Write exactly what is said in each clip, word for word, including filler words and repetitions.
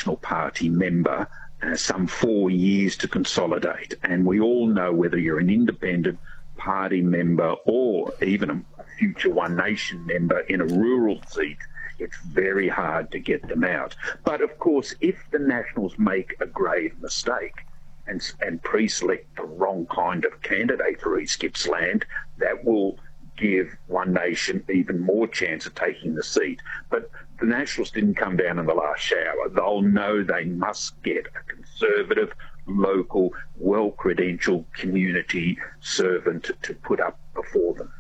National Party member uh, some four years to consolidate. And we all know whether you're an independent party member or even a future One Nation member in a rural seat, it's very hard to get them out. But of course, if the Nationals make a grave mistake and, and pre-select the wrong kind of candidate for East Gippsland, that will give One Nation even more chance of taking the seat. But the Nationals didn't come down in the last shower. They'll know they must get a conservative, local, well-credentialed community servant to put up before them.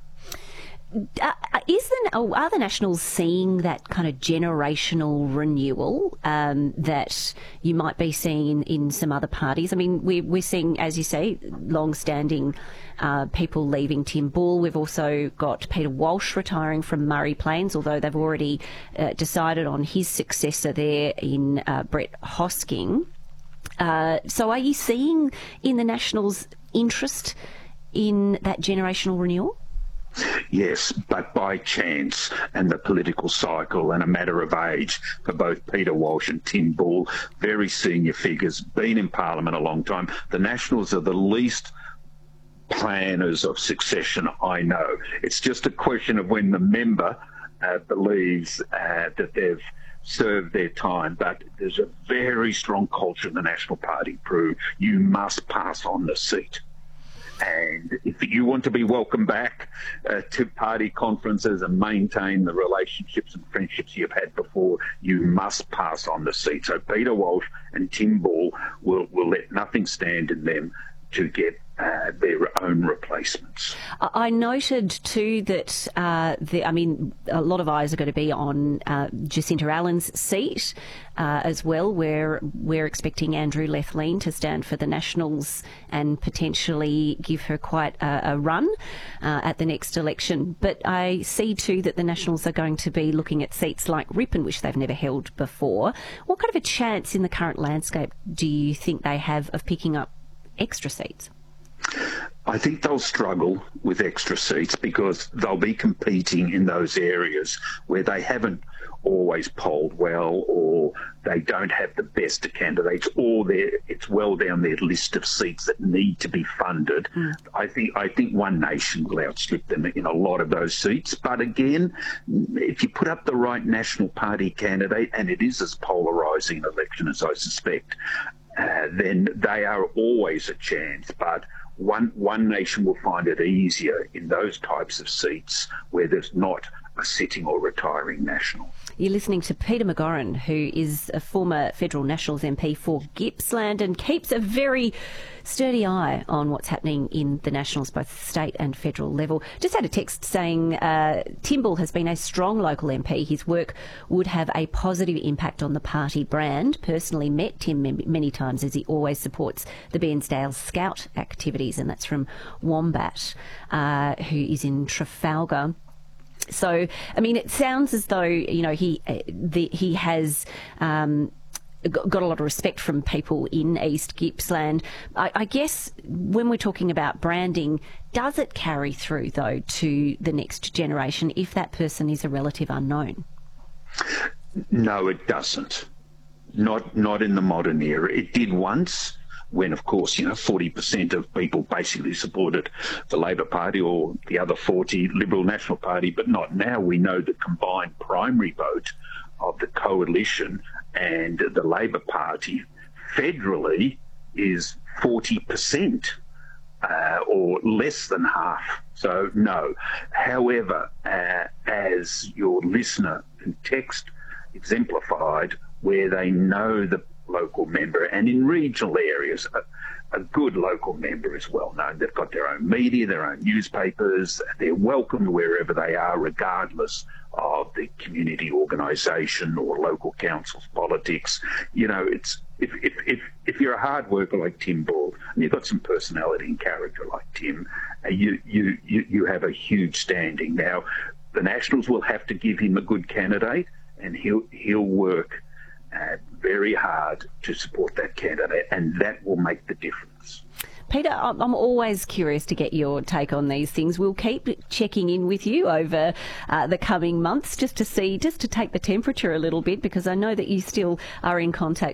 Uh, is the, are the Nationals seeing that kind of generational renewal um, that you might be seeing in, in some other parties? I mean, we're, we're seeing, as you say, long-standing uh, people leaving Tim Bull. We've also got Peter Walsh retiring from Murray Plains, although they've already uh, decided on his successor there in uh, Brett Hosking. Uh, so are you seeing in the Nationals interest in that generational renewal? Yes, but by chance and the political cycle and a matter of age for both Peter Walsh and Tim Bull, very senior figures, been in Parliament a long time. The Nationals are the least planners of succession I know. It's just a question of when the member uh, believes uh, that they've served their time, but there's a very strong culture in the National Party, Prue. You must pass on the seat. And if you want to be welcomed back uh, to party conferences and maintain the relationships and friendships you've had before, you must pass on the seat. So Peter Walsh and Tim Bull will, will let nothing stand in them to get uh, their own replacements. I noted too that, uh, the, I mean, a lot of eyes are going to be on uh, Jacinta Allen's seat uh, as well, where we're expecting Andrew Lethlean to stand for the Nationals and potentially give her quite a, a run uh, at the next election. But I see too that the Nationals are going to be looking at seats like Ripon, which they've never held before. What kind of a chance in the current landscape do you think they have of picking up extra seats? I think they'll struggle with extra seats because they'll be competing in those areas where they haven't always polled well, or they don't have the best of candidates, or it's well down their list of seats that need to be funded. Mm. I think I think One Nation will outstrip them in a lot of those seats. But again, if you put up the right National Party candidate, and it is as polarising an election as I suspect, uh, then they are always a chance. But One, One Nation will find it easier in those types of seats where there's not a sitting or retiring National. You're listening to Peter McGauran, who is a former Federal Nationals M P for Gippsland and keeps a very sturdy eye on what's happening in the Nationals, both state and federal level. Just had a text saying uh, Tim Bull has been a strong local M P. His work would have a positive impact on the party brand. Personally met Tim many times, as he always supports the Bairnsdale Scout activities, and that's from Wombat, uh, who is in Trafalgar. So, I mean, it sounds as though, you know, he the, he has um, got a lot of respect from people in East Gippsland. I, I guess when we're talking about branding, does it carry through, though, to the next generation if that person is a relative unknown? No, it doesn't. Not, not in the modern era. It did once, when, of course, you know, forty percent of people basically supported the Labor Party, or the other forty Liberal National Party, but not now. We know the combined primary vote of the Coalition and the Labor Party federally is forty percent. Uh, or less than half. So, no. However, uh, as your listener in text exemplified, where they know the local member, and in regional areas, a, a good local member is well known. They've got their own media, their own newspapers. They're welcomed wherever they are, regardless of the community organisation or local council's politics. You know, it's if if if, if you're a hard worker like Tim Bull, and you've got some personality and character like Tim, uh, you, you you you have a huge standing. Now, the Nationals will have to give him a good candidate, and he'll he'll work Uh, very hard to support that candidate, and that will make the difference. Peter, I'm always curious to get your take on these things. We'll keep checking in with you over uh, the coming months just to see, just to take the temperature a little bit, because I know that you still are in contact